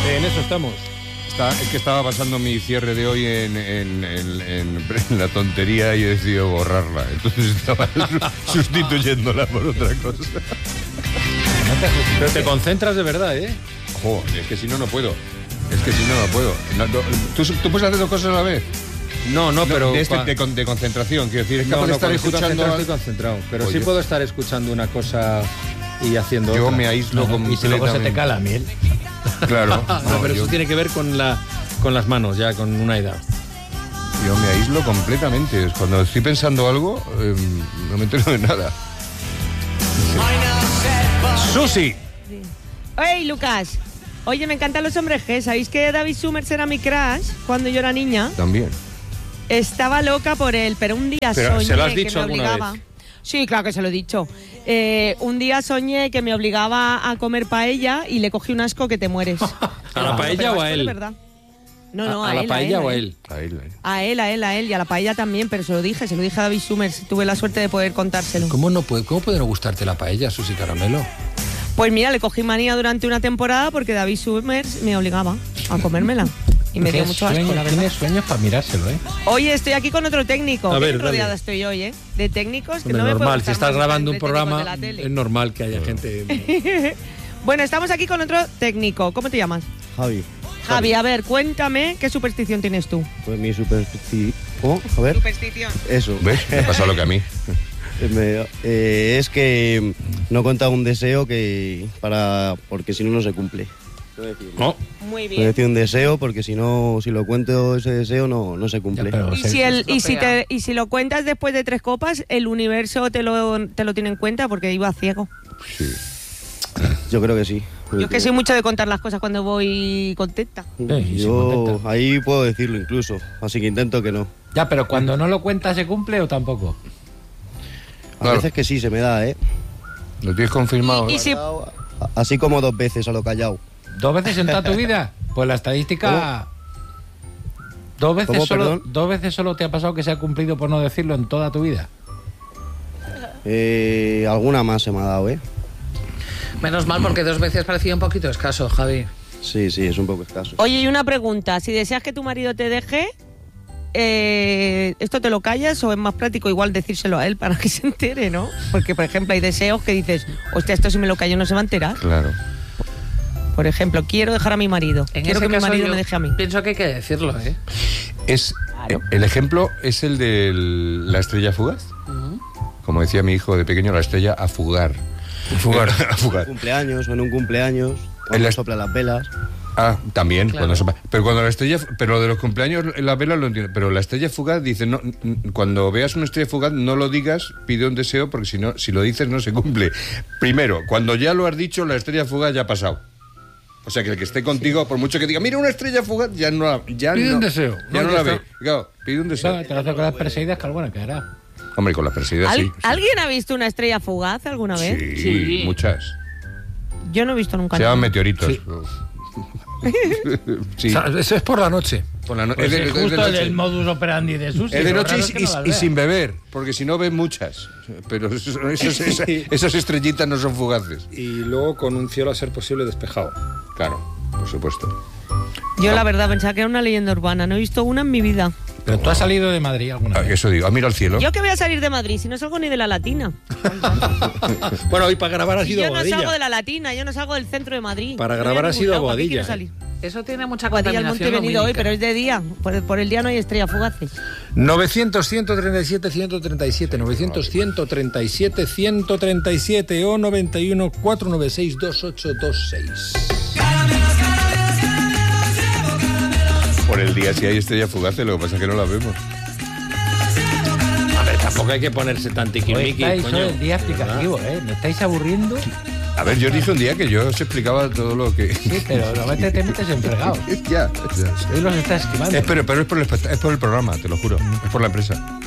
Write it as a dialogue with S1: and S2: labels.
S1: En eso estamos.
S2: Es que estaba pasando mi cierre de hoy en la tontería y he decidido borrarla. Entonces estaba sustituyéndola por otra cosa.
S1: Pero te concentras de verdad, ¿eh?
S2: Joder, es que si no, no puedo. ¿Tú puedes hacer dos cosas a la vez?
S1: No, pero...
S2: De concentración, quiero decir. Es capaz de estar escuchando...
S1: Estoy concentrado, pero sí puedo estar escuchando una cosa y haciendo otra.
S2: Yo me aíslo completamente.
S3: Y si luego se te cae la miel.
S2: Claro.
S1: Pero eso tiene que ver con las manos, ya con una edad.
S2: Yo me aíslo completamente. Cuando estoy pensando algo, no me entero de nada.
S1: ¡Susi!
S4: ¡Hey, Lucas! Oye, me encantan los hombres G. ¿Sabéis que David Summers era mi crush cuando yo era niña?
S2: También.
S4: Estaba loca por él, pero un día soñé
S1: ¿se lo has
S4: que
S1: dicho
S4: me
S1: alguna
S4: obligaba...
S1: vez?
S4: Sí, claro que se lo he dicho. Un día soñé que me obligaba a comer paella y le cogí un asco que te mueres.
S1: ¿A la paella o a él?
S4: De verdad. No,
S1: ¿A la paella o a él?
S4: A él. Y a la paella también, pero se lo dije a David Summers. Tuve la suerte de poder contárselo.
S3: ¿Cómo puede no gustarte la paella, Susi Caramelo?
S4: Pues mira, le cogí manía durante una temporada porque David Summers me obligaba a comérmela. Y me dio mucho asco, la verdad.
S3: Tienes sueños para mirárselo, ¿eh?
S4: Oye, estoy aquí con otro técnico.
S1: A ver,
S4: rodeada estoy hoy, ¿eh? De técnicos que
S1: Hombre,
S4: no me
S1: normal,
S4: puedo
S1: si estás grabando un programa,
S4: de la tele.
S1: es normal que haya gente...
S4: Bueno, estamos aquí con otro técnico. ¿Cómo te llamas? Javi, a ver, cuéntame, ¿qué superstición tienes tú?
S5: Pues mi superstición... a ver.
S4: Superstición.
S5: Eso.
S2: ¿Ves? Me pasó lo que a mí.
S5: Es que no he contado un deseo porque si no se cumple.
S1: No.
S4: Muy
S5: No
S4: bien.
S5: decir un deseo porque si lo cuento ese deseo no se cumple.
S4: Y si lo cuentas después de 3 copas, el universo te lo tiene en cuenta porque iba ciego.
S2: Sí.
S5: Yo creo que sí.
S4: Yo que soy mucho de contar las cosas cuando voy contenta.
S5: Yo ahí puedo decirlo incluso, así que intento que no.
S3: Ya, pero cuando no lo cuentas, ¿se cumple o tampoco?
S5: A veces que sí se me da, ¿eh?
S2: Lo tienes confirmado.
S4: Y si...
S5: Así como 2 veces a lo callado.
S3: ¿2 veces en toda tu vida? Pues la estadística... ¿Dos veces solo te ha pasado que se ha cumplido por no decirlo en toda tu vida?
S5: Alguna más se me ha dado, ¿eh?
S6: Menos mal, porque 2 veces parecía un poquito escaso, Javi.
S5: Sí, es un poco escaso.
S4: Oye, y una pregunta. Si deseas que tu marido te deje, ¿esto te lo callas o es más práctico igual decírselo a él para que se entere, no? Porque, por ejemplo, hay deseos que dices, hostia, esto si me lo callo no se va a enterar.
S2: Claro.
S4: Por ejemplo, quiero dejar a mi marido. Quiero que mi marido me deje a mí.
S6: Pienso que hay que decirlo, ¿eh?
S2: El ejemplo es el de la estrella fugaz. Como decía mi hijo de pequeño, la estrella a fugar. A fugar.
S5: En un cumpleaños, cuando sopla las velas.
S2: Ah, también,
S6: claro.
S2: cuando sopla. Pero cuando la estrella... Pero de los cumpleaños, la vela lo entiendo. Pero la estrella fugaz dice, no, cuando veas una estrella fugaz, no lo digas, pide un deseo, porque si lo dices no se cumple. Primero, cuando ya lo has dicho, la estrella fugaz ya ha pasado. O sea, que el que esté contigo, por mucho que diga, mira una estrella fugaz, ya no la...
S1: Pide un deseo.
S2: Ya no la ve. Claro, pide un deseo.
S3: Te lo hace con las perseguidas, que alguna que hará.
S2: Hombre, con las perseguidas sí.
S4: ¿Alguien ha visto una estrella fugaz alguna vez?
S2: Sí, muchas.
S4: Yo no he visto nunca.
S2: Se llaman meteoritos.
S1: Sí.
S2: Sí.
S1: O sea, eso es por la noche.
S2: Por la
S3: Pues es justo el modus operandi de Susi.
S2: Es de noche y sin
S3: ver.
S2: beber, porque si no ven muchas. Pero esas estrellitas no son fugaces.
S1: Y luego con un cielo a ser posible despejado.
S2: Claro, por supuesto.
S4: Yo la verdad pensaba que era una leyenda urbana. No he visto una en mi vida.
S3: Pero tú has salido de Madrid alguna vez.
S2: Eso digo, mira al cielo.
S4: Yo que voy a salir de Madrid, si no salgo ni de la Latina.
S1: Bueno, hoy para grabar ha sido
S4: Yo no
S1: Boadilla.
S4: salgo de la Latina, yo no salgo del centro de Madrid.
S1: Para grabar ha sido Boadilla.
S6: Eso tiene mucha
S4: Boadilla al Monte he
S6: contaminación
S4: venido hoy,
S6: lumínica.
S4: pero es de día. Por el día no hay estrellas fugaces.
S1: 900-137-137, 900-137-137 o 91-496-2826.
S2: Por el día si hay estrellas fugaces, lo que pasa es que no las vemos.
S1: A ver, tampoco hay que ponerse tan tiquismiqui,
S3: Estáis
S1: coño.
S3: hoy el día explicativo, ¿eh? ¿Me estáis aburriendo?
S2: A ver, yo dije un día que yo os explicaba todo lo que...
S3: Sí, pero normalmente te metes en fregado.
S2: ya.
S3: Hoy los estás esquivando.
S2: Pero es por el programa, te lo juro. Es por la empresa.